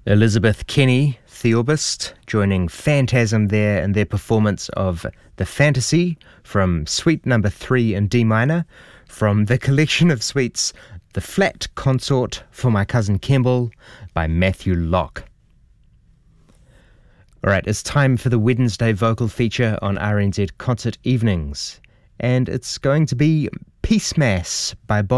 Elizabeth Kenny, theorbist, joining Phantasm there in their performance of The Fantasy from Suite Number 3 in D minor, from the collection of suites The Flat Consort for My Cousin Kemble by Matthew Locke. Alright, it's time for the Wednesday vocal feature on RNZ Concert Evenings, and it's going to be Peace Mass by Bob